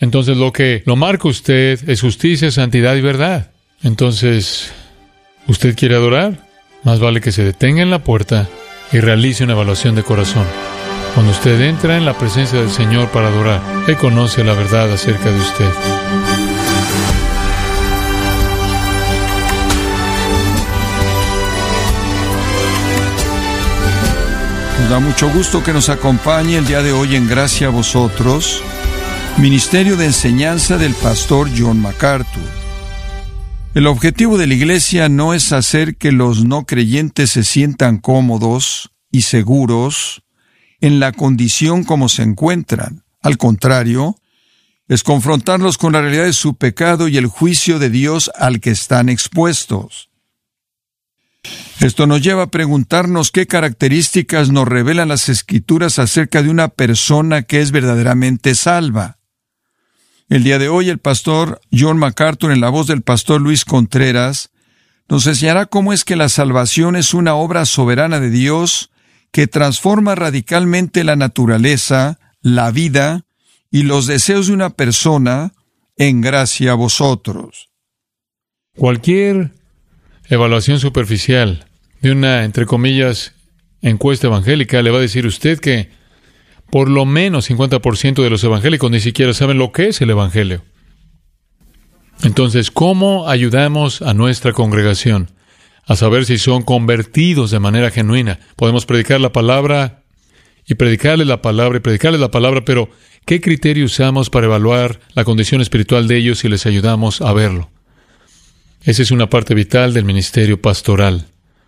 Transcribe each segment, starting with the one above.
Entonces lo que lo marca usted es justicia, santidad y verdad. Entonces, ¿usted quiere adorar? Más vale que se detenga en la puerta y realice una evaluación de corazón. Cuando usted entra en la presencia del Señor para adorar, Él conoce la verdad acerca de usted. Nos da mucho gusto que nos acompañe el día de hoy en Gracia a Vosotros, Ministerio de Enseñanza del Pastor John MacArthur. El objetivo de la Iglesia no es hacer que los no creyentes se sientan cómodos y seguros en la condición como se encuentran. Al contrario, es confrontarlos con la realidad de su pecado y el juicio de Dios al que están expuestos. Esto nos lleva a preguntarnos qué características nos revelan las Escrituras acerca de una persona que es verdaderamente salva. El día de hoy el pastor John MacArthur, en la voz del pastor Luis Contreras, nos enseñará cómo es que la salvación es una obra soberana de Dios que transforma radicalmente la naturaleza, la vida y los deseos de una persona en gracia a vosotros. Cualquier evaluación superficial de una, entre comillas, encuesta evangélica le va a decir usted que por lo menos 50% de los evangélicos ni siquiera saben lo que es el Evangelio. Entonces, ¿cómo ayudamos a nuestra congregación a saber si son convertidos de manera genuina? Podemos predicar la palabra y predicarles la palabra y predicarles la palabra, pero ¿qué criterio usamos para evaluar la condición espiritual de ellos y les ayudamos a verlo? Esa es una parte vital del ministerio pastoral.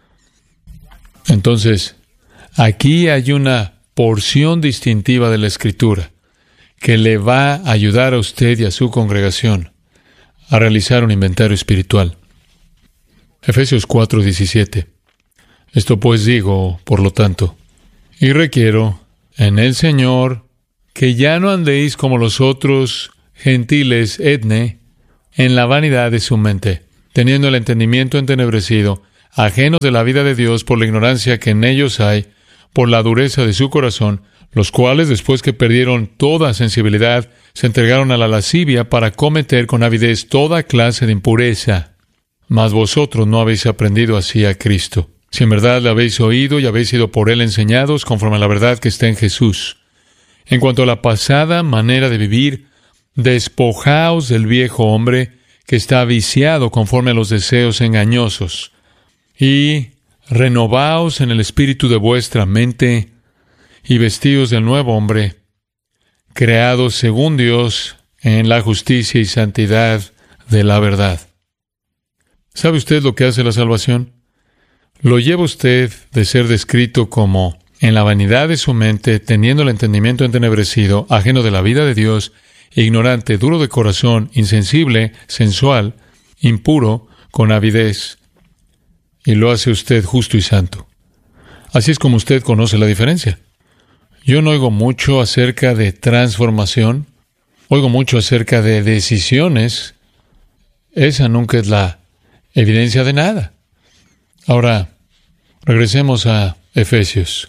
Entonces, aquí hay una porción distintiva de la Escritura que le va a ayudar a usted y a su congregación a realizar un inventario espiritual. Efesios 4:17. Esto pues digo, por lo tanto, y requiero en el Señor que ya no andéis como los otros gentiles etne en la vanidad de su mente, teniendo el entendimiento entenebrecido, ajenos de la vida de Dios por la ignorancia que en ellos hay, por la dureza de su corazón, los cuales, después que perdieron toda sensibilidad, se entregaron a la lascivia para cometer con avidez toda clase de impureza. Mas vosotros no habéis aprendido así a Cristo, si en verdad le habéis oído y habéis sido por Él enseñados conforme a la verdad que está en Jesús. En cuanto a la pasada manera de vivir, despojaos del viejo hombre que está viciado conforme a los deseos engañosos, y renovaos en el espíritu de vuestra mente, y vestíos del nuevo hombre, creados según Dios en la justicia y santidad de la verdad. ¿Sabe usted lo que hace la salvación? Lo lleva usted de ser descrito como en la vanidad de su mente, teniendo el entendimiento entenebrecido, ajeno de la vida de Dios, ignorante, duro de corazón, insensible, sensual, impuro, con avidez. Y lo hace usted justo y santo. Así es como usted conoce la diferencia. Yo no oigo mucho acerca de transformación, oigo mucho acerca de decisiones. Esa nunca es la evidencia de nada. Ahora, regresemos a Efesios.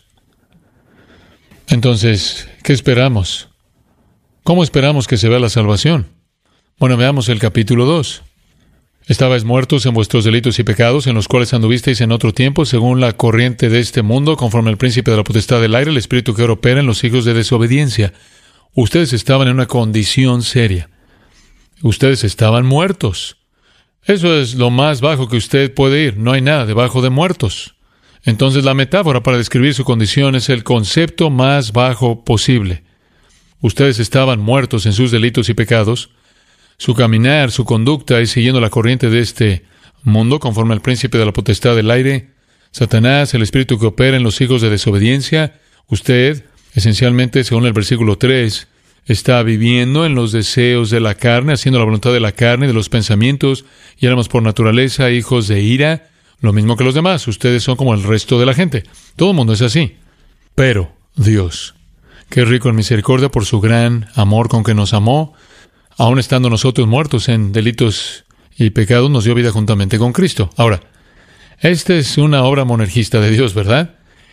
Entonces, ¿qué esperamos? ¿Cómo esperamos que se vea la salvación? Bueno, veamos el capítulo 2. Estabais muertos en vuestros delitos y pecados, en los cuales anduvisteis en otro tiempo, según la corriente de este mundo, conforme al príncipe de la potestad del aire, el espíritu que ahora opera en los hijos de desobediencia. Ustedes estaban en una condición seria. Ustedes estaban muertos. Eso es lo más bajo que usted puede ir. No hay nada debajo de muertos. Entonces, la metáfora para describir su condición es el concepto más bajo posible. Ustedes estaban muertos en sus delitos y pecados. Su caminar, su conducta es siguiendo la corriente de este mundo, conforme al príncipe de la potestad del aire, Satanás, el espíritu que opera en los hijos de desobediencia. Usted, esencialmente, según el versículo 3, está viviendo en los deseos de la carne, haciendo la voluntad de la carne, de los pensamientos, y éramos por naturaleza hijos de ira, lo mismo que los demás. Ustedes son como el resto de la gente. Todo el mundo es así. Pero Dios, que es rico en misericordia por su gran amor con que nos amó, aun estando nosotros muertos en delitos y pecados, nos dio vida juntamente con Cristo. Ahora, esta es una obra monergista de Dios, ¿verdad?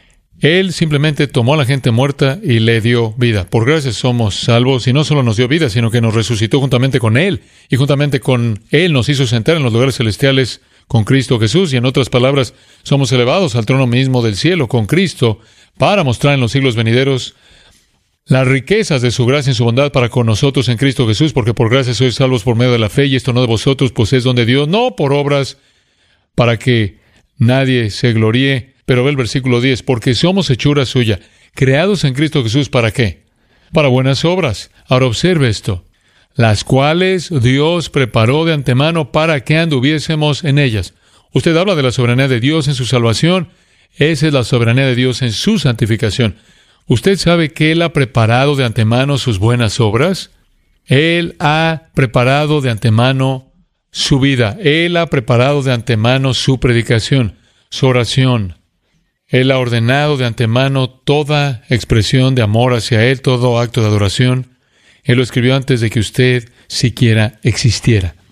Él simplemente tomó a la gente muerta y le dio vida. Por gracia somos salvos, y no solo nos dio vida, sino que nos resucitó juntamente con Él, y juntamente con Él nos hizo sentar en los lugares celestiales con Cristo Jesús, y en otras palabras, somos elevados al trono mismo del cielo con Cristo para mostrar en los siglos venideros las riquezas de su gracia y su bondad para con nosotros en Cristo Jesús, porque por gracia sois salvos por medio de la fe, y esto no de vosotros, pues es don de Dios, no por obras, para que nadie se gloríe. Pero ve el versículo 10, porque somos hechura suya, creados en Cristo Jesús, ¿para qué? Para buenas obras. Ahora observe esto, las cuales Dios preparó de antemano para que anduviésemos en ellas. Usted habla de la soberanía de Dios en su salvación. Esa es la soberanía de Dios en su santificación. ¿Usted sabe que Él ha preparado de antemano sus buenas obras? Él ha preparado de antemano su vida. Él ha preparado de antemano su predicación, su oración. Él ha ordenado de antemano toda expresión de amor hacia Él, todo acto de adoración. Él lo escribió antes de que usted siquiera existiera.